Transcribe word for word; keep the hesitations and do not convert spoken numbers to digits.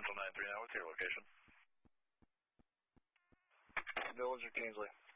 Central nine three now, what's your location? Village of Kingsley.